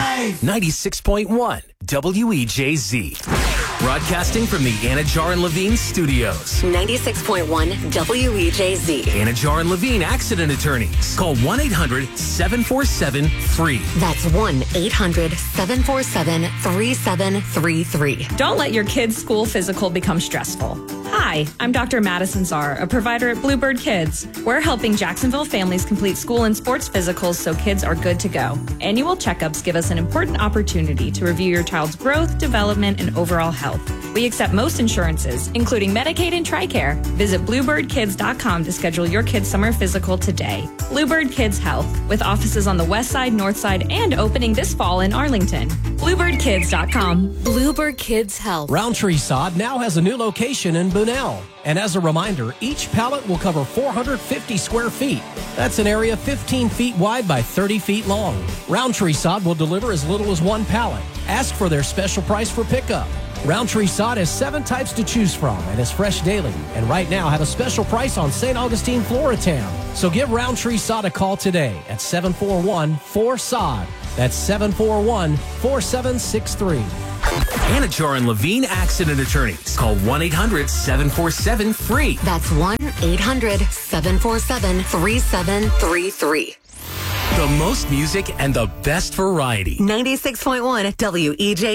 96.1 WEJZ. Broadcasting from the Anajar and Levine studios. 96.1 WEJZ. Anajar and Levine Accident Attorneys. Call 1-800-747-FREE. That's 1-800-747-3733. Don't let your kid's school physical become stressful. Hi, I'm Dr. Madison Czar, a provider at Bluebird Kids. We're helping Jacksonville families complete school and sports physicals so kids are good to go. Annual checkups give us an important opportunity to review your child's growth, development, and overall health. We accept most insurances, including Medicaid and TRICARE. Visit BluebirdKids.com to schedule your kid's summer physical today. Bluebird Kids Health, with offices on the west side, north side, and opening this fall in Arlington. BluebirdKids.com. Bluebird Kids Health. Roundtree Sod now has a new location in Bunnell. And as a reminder, each pallet will cover 450 square feet. That's an area 15 feet wide by 30 feet long. Roundtree Sod will deliver as little as one pallet. Ask for their special price for pickup. Roundtree Sod has 7 types to choose from and is fresh daily. And right now have a special price on St. Augustine Floratam. So give Roundtree Sod a call today at 741-4SOD. That's 741-4763. Anajar and Levine Accident Attorneys. Call 1-800-747-FREE. That's 1-800-747-3733. The most music and the best variety. 96.1 WEJ.